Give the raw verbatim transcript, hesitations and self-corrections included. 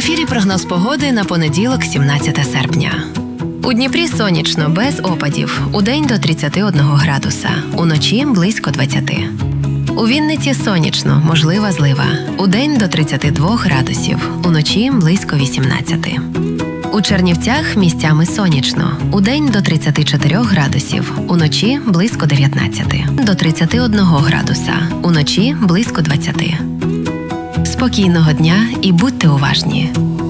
ефірі прогноз погоди на понеділок, сімнадцяте серпня. У Дніпрі сонячно, без опадів. Удень до тридцяти одного градуса. Уночі близько двадцяти. У Вінниці сонячно, можлива злива. Удень до тридцяти двох градусів. Уночі близько вісімнадцяти. У Чернівцях місцями сонячно. Удень до тридцяти чотирьох градусів. Уночі близько дев'ятнадцяти. До тридцяти одного градуса. Уночі близько двадцяти. Спокійного дня і будьте уважні.